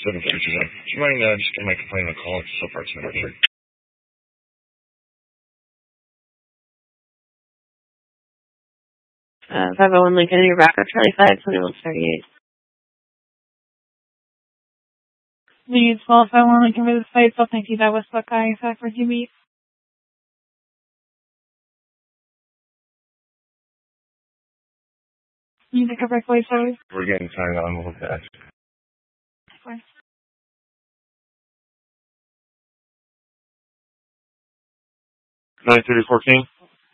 732. Do you mind just getting my complaint on the call? It's so far it's number 3. 501 Lincoln, you're back at Charlie 52138. Please call 501 Lincoln for the site, so thank you. That was Buckeye, for GB. You pick up right away, sorry. We're getting signed on. We'll look at it. Fine. 93014.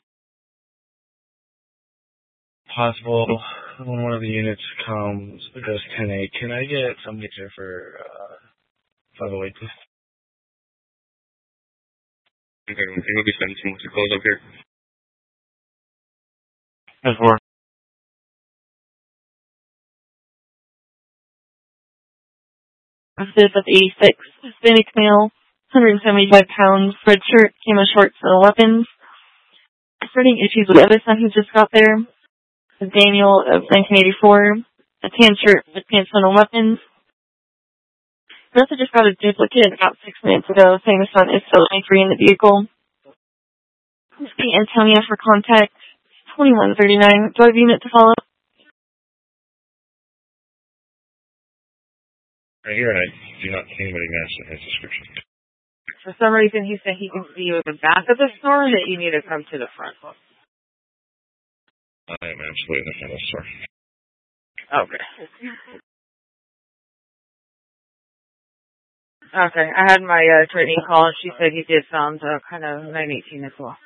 Possible when one of the units comes, it goes 10-8. Can I get somebody there for 508, please? Okay, I think we'll be sending someone to close up here. 10-4. Fifth of 86, Hispanic male, 175 pounds, red shirt, camo shorts, and weapons. Starting issues with the other son who just got there. Daniel of 1984, a tan shirt with pants on and weapons. We also just got a duplicate about 6 minutes ago saying the son is still free in the vehicle. Asking Antonia for contact 2139. Do I have a unit to follow? Right here, and I do not see anybody match his description. For some reason, he said he can see you at the back of the store, that you need to come to the front. I am absolutely in the front of the store. Okay. Okay, I had my trainee call, and she said he did sound kind of 918 as well.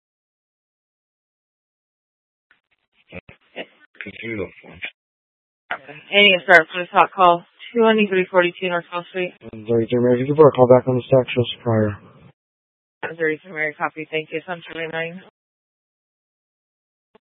Continue to look for him. Okay. And you can start for the hot call, 22342 North South Street. 33 Mary, give her a call back on the stack shows prior. 33 Mary, copy, thank you. Sun 29.